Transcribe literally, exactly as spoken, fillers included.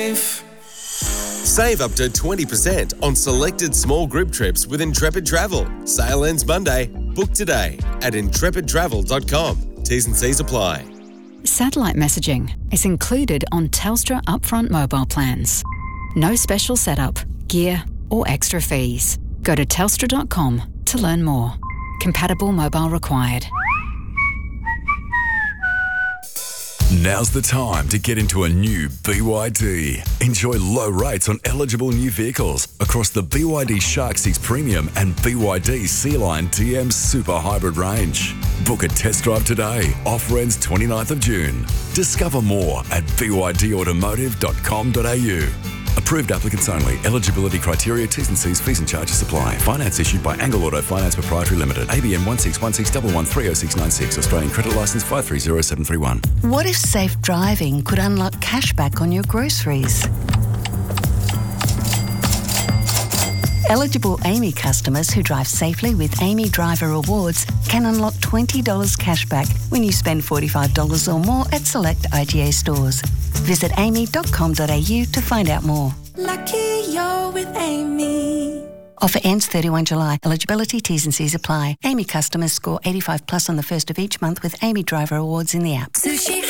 Save up to twenty percent on selected small group trips with Intrepid Travel. Sale ends Monday. Book today at intrepid travel dot com. T's and C's apply. Satellite messaging is included on Telstra upfront mobile plans. No special setup, gear or extra fees. Go to telstra dot com to learn more. Compatible mobile required. Now's the time to get into a new B Y D. Enjoy low rates on eligible new vehicles across the B Y D Shark six Premium and B Y D Sea Line D M Super Hybrid range. Book a test drive today. Offer ends twenty-ninth of June. Discover more at b y d automotive dot com dot a u. Approved applicants only. Eligibility criteria, T's and C's, fees and charges apply. Finance issued by Angle Auto Finance Proprietary Limited. A B N one six one six one one three oh six nine six. Australian Credit Licence five three zero seven three one. What if safe driving could unlock cashback on your groceries? Eligible A M I customers who drive safely with A M I Driver Rewards can unlock twenty dollars cashback when you spend forty-five dollars or more at select I G A stores. Visit a m i dot com dot a u to find out more. Lucky you're with Amy. Offer ends thirty-first of July. Eligibility, T's and C's apply. A M I customers score eighty-five plus on the first of each month with A M I Driver Awards in the app. Sushi